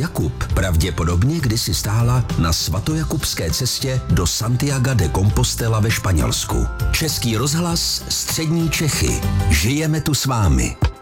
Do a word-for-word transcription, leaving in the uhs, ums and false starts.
Jakub pravděpodobně kdysi stála na svatojakubské cestě do Santiaga de Compostela ve Španělsku. Český rozhlas, střední Čechy. Žijeme tu s vámi.